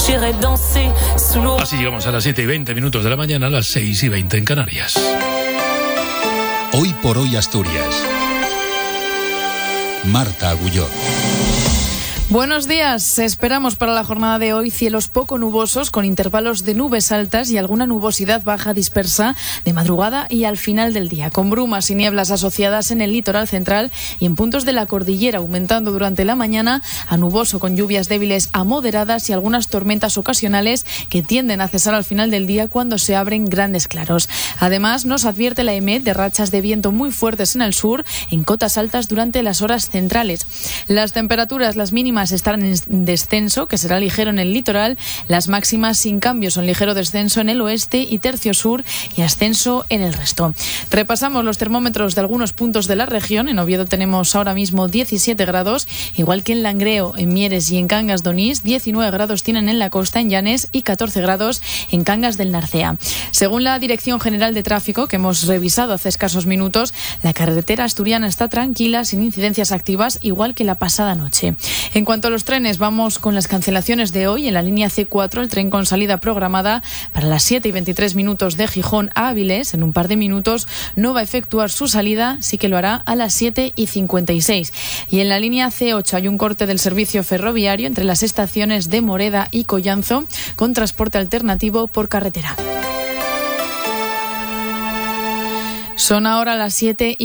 J'irai danser sous l'eau. Así llegamos a las 7:20 de la mañana, a las 6:20 en Canarias. Hoy por hoy Asturias. Marta Agulló. Buenos días. Esperamos para la jornada de hoy cielos poco nubosos con intervalos de nubes altas y alguna nubosidad baja dispersa de madrugada y al final del día, con brumas y nieblas asociadas en el litoral central y en puntos de la cordillera, aumentando durante la mañana a nuboso con lluvias débiles a moderadas y algunas tormentas ocasionales que tienden a cesar al final del día cuando se abren grandes claros. Además, nos advierte la EMET de rachas de viento muy fuertes en el sur, en cotas altas durante las horas centrales. Las temperaturas, las mínimas estarán en descenso, que será ligero en el litoral. Las máximas sin cambios, son ligero descenso en el oeste y tercio sur y ascenso en el resto. Repasamos los termómetros de algunos puntos de la región. En Oviedo tenemos ahora mismo 17 grados, igual que en Langreo, en Mieres y en Cangas de Onís. 19 grados tienen en la costa, en Llanes, y 14 grados en Cangas del Narcea. Según la Dirección General de Tráfico, que hemos revisado hace escasos minutos, la carretera asturiana está tranquila, sin incidencias activas, igual que la pasada noche. En cuanto a los trenes, vamos con las cancelaciones de hoy. En la línea C4, el tren con salida programada para las 7:23 de Gijón a Avilés, en un par de minutos no va a efectuar su salida, sí que lo hará a las 7:56. Y en la línea C8 hay un corte del servicio ferroviario entre las estaciones de Moreda y Collanzo, con transporte alternativo por carretera. Son ahora las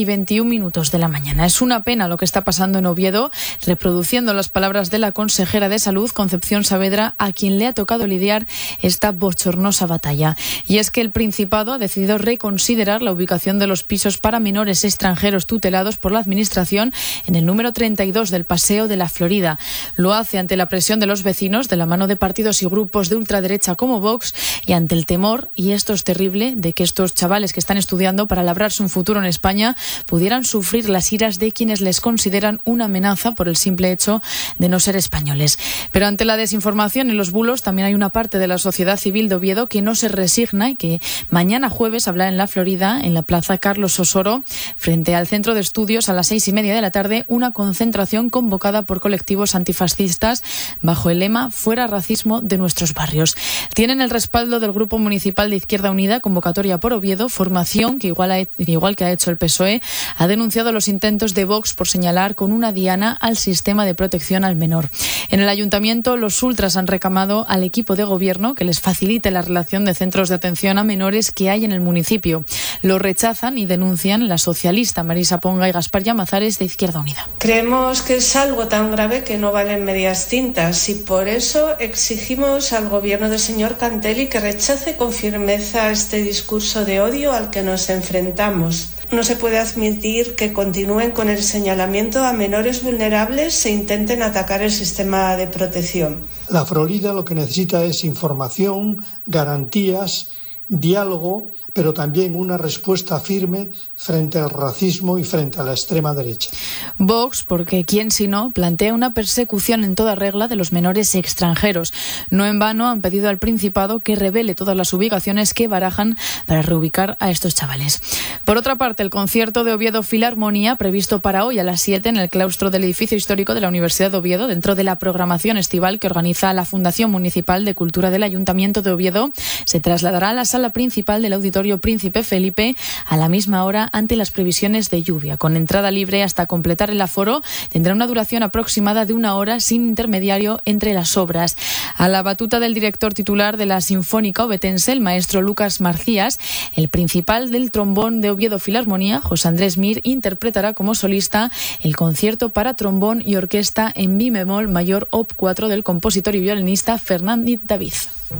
7:21 de la mañana. Es una pena lo que está pasando en Oviedo, reproduciendo las palabras de la consejera de Salud, Concepción Saavedra, a quien le ha tocado lidiar esta bochornosa batalla. Y es que el Principado ha decidido reconsiderar la ubicación de los pisos para menores extranjeros tutelados por la Administración en el número 32 del Paseo de la Florida. Lo hace ante la presión de los vecinos, de la mano de partidos y grupos de ultraderecha como Vox, y ante el temor, y esto es terrible, de que estos chavales que están estudiando para labrarse un futuro en España pudieran sufrir las iras de quienes les consideran una amenaza por el simple hecho de no ser españoles. Pero ante la desinformación y los bulos, también hay una parte de la sociedad civil de Oviedo que no se resigna y que mañana jueves hablará en la Florida, en la Plaza Carlos Osoro, frente al Centro de Estudios, a las 6:30 de la tarde, una concentración convocada por colectivos antifascistas bajo el lema "Fuera racismo de nuestros barrios". Tienen el respaldo del Grupo Municipal de Izquierda Unida, Convocatoria por Oviedo, formación que igual que ha hecho el PSOE, ha denunciado los intentos de Vox por señalar con una diana al sistema de protección al menor. En el ayuntamiento, los ultras han reclamado al equipo de gobierno que les facilite la relación de centros de atención a menores que hay en el municipio. Lo rechazan y denuncian la socialista Marisa Ponga y Gaspar Llamazares de Izquierda Unida. Creemos que es algo tan grave que no valen medias tintas y por eso exigimos al gobierno del señor Cantelli que rechace con firmeza este discurso de odio al que nos enfrentamos. No se puede admitir que continúen con el señalamiento a menores vulnerables e intenten atacar el sistema de protección. La Florida lo que necesita es información, garantías, diálogo, pero también una respuesta firme frente al racismo y frente a la extrema derecha. Vox, porque quién si no, plantea una persecución en toda regla de los menores extranjeros. No en vano han pedido al Principado que revele todas las ubicaciones que barajan para reubicar a estos chavales. Por otra parte, el concierto de Oviedo Filarmonía, previsto para hoy a las 7 en el claustro del edificio histórico de la Universidad de Oviedo, dentro de la programación estival que organiza la Fundación Municipal de Cultura del Ayuntamiento de Oviedo, se trasladará a la sala principal del Auditorio Príncipe Felipe a la misma hora ante las previsiones de lluvia. Con entrada libre hasta completar el aforo, tendrá una duración aproximada de 1 hora sin intermediario entre las obras. A la batuta del director titular de la Sinfónica Ovetense, el maestro Lucas Marcías, el principal del trombón de Oviedo Filarmonía, José Andrés Mir, interpretará como solista el concierto para trombón y orquesta en mi bemol mayor op 4 del compositor y violinista Fernández David.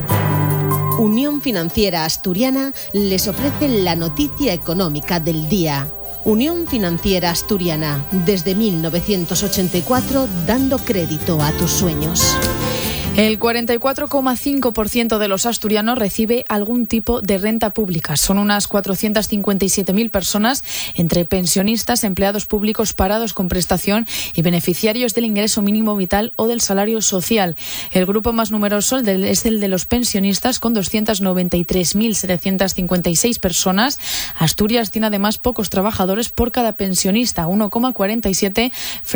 Unión Financiera Asturiana les ofrece la noticia económica del día. Unión Financiera Asturiana, desde 1984, dando crédito a tus sueños. El 44,5% de los asturianos recibe algún tipo de renta pública. Son unas 457.000 personas, entre pensionistas, empleados públicos parados con prestación y beneficiarios del ingreso mínimo vital o del salario social. El grupo más numeroso es el de los pensionistas, con 293.756 personas. Asturias tiene además pocos trabajadores por cada pensionista, 1,47